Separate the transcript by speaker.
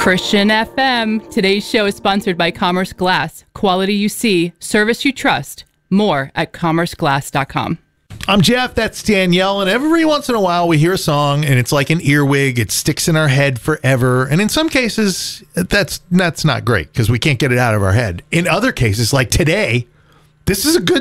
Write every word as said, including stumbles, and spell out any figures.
Speaker 1: Christian F M. Today's show is sponsored by Commerce Glass. Quality you see, service you trust. More at commerce glass dot com.
Speaker 2: I'm Jeff, that's Danielle, and every once in a while we hear a song and it's like an earwig. It sticks in our head forever. And in some cases, that's that's not great because we can't get it out of our head. In other cases, like today, this is a good